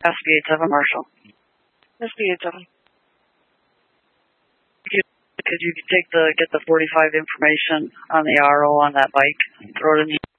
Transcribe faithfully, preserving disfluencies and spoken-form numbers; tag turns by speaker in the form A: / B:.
A: S B eight seven Marshall.
B: S B eight seven.
A: Could you take the get the forty-five information on the R O on that bike and throw it in the